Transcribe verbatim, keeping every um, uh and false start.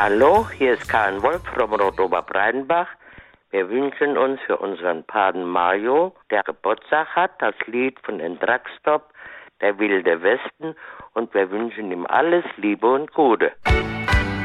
Hallo, hier ist Karin Wolf vom Rotober-Breidenbach. Wir wünschen uns für unseren Paten Mario, der Geburtstag hat, das Lied von den Truckstop, Der wilde Westen, und wir wünschen ihm alles Liebe und Gute.